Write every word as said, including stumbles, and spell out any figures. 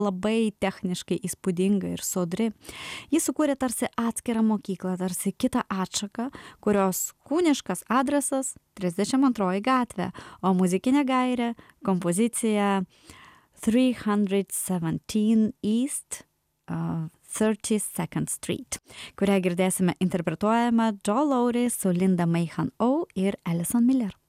labai techniškai įspūdinga ir sodri. Jis sukūrė tarsi atskirą mokyklą, tarsi kitą atšaką, kurios kūniškas adresas trisdešimt antroji gatvė, o muzikinė gairė kompozicija three seventeen East uh, thirty-second Street, kurią girdėsime interpretuojama Joe Lowry su Linda Mayhan O ir Alison Miller.